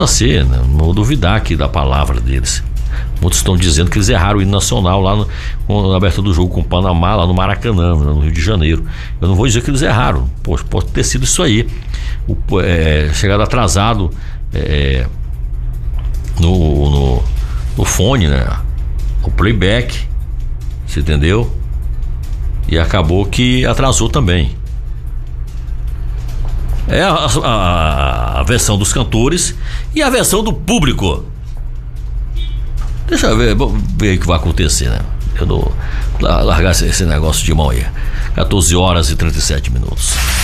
Assim, né? Não vou duvidar aqui da palavra deles. Muitos estão dizendo que eles erraram o hino nacional lá na abertura do jogo com o Panamá, lá no Maracanã, no Rio de Janeiro. Eu não vou dizer que eles erraram. Poxa, pode ter sido isso aí. Chegado atrasado no fone, né? O playback, você entendeu? E acabou que atrasou também. É a versão dos cantores e a versão do público. Deixa eu ver o que vai acontecer, né? Eu não largar esse negócio de mão aí. 14 horas e 37 minutos.